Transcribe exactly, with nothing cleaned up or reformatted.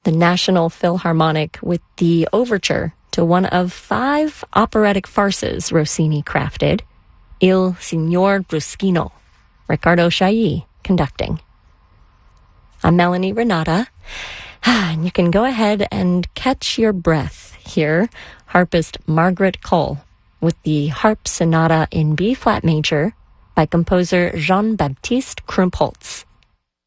the National Philharmonic with the overture to one of five operatic farces Rossini crafted, Il Signor Bruschino, Riccardo Chailly conducting. I'm Melanie Renata, and you can go ahead and catch your breath here. Harpist Margaret Cole with the Harp Sonata in B-flat major by composer Jean-Baptiste Krumpholz.